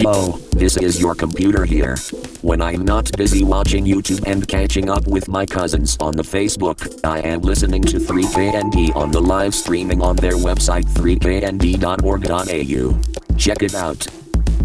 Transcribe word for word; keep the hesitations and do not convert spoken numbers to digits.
Yo, this is your computer here. When I'm not busy watching YouTube and catching up with my cousins on the Facebook, I am listening to three K N D on the live streaming on their website three K N D dot org dot A U. Check it out.